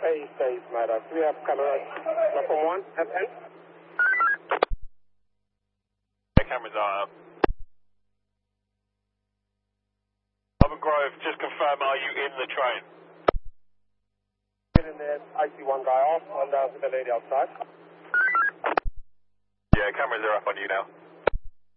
Hey, Space Matter. We have cameras. From 1, FN. The cameras are up. Urban Grove, just confirm, are you in the train? Get in there. I see one guy off and with the lady outside. Yeah, cameras are up on you now.